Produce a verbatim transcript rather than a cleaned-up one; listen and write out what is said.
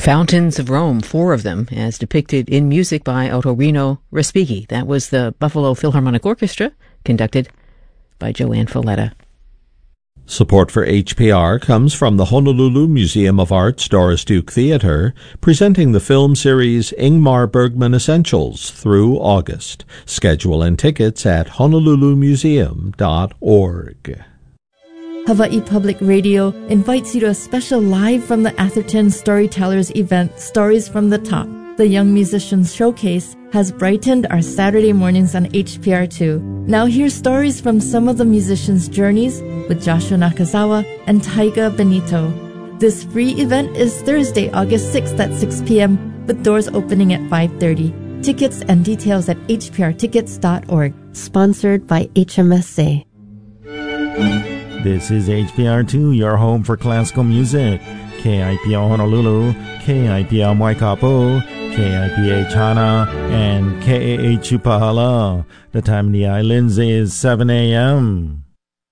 Fountains of Rome, four of them, as depicted in music by Ottorino Respighi. That was the Buffalo Philharmonic Orchestra, conducted by Joanne Folletta. Support for H P R comes from the Honolulu Museum of Art's Doris Duke Theater, presenting the film series Ingmar Bergman Essentials through August. Schedule and tickets at honolulu museum dot org. Hawaii Public Radio invites you to a special Live from the Atherton Storytellers event, Stories from the Top. The Young Musicians Showcase has brightened our Saturday mornings on H P R two. Now hear stories from some of the musicians' journeys with Joshua Nakazawa and Taiga Benito. This free event is Thursday, August sixth at six p.m. with doors opening at five thirty. Tickets and details at h p r tickets dot org. Sponsored by H M S A. This is H P R two, your home for classical music. K I P L Honolulu, K I P L Waikapo, K I P H Hana, and K A H Upahala. The time in the islands is seven a.m.